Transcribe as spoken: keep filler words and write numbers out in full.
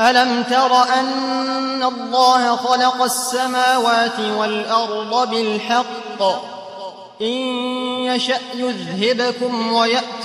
ألم تر أن الله خلق السماوات والأرض بالحق إن يشأ يذهبكم ويأتي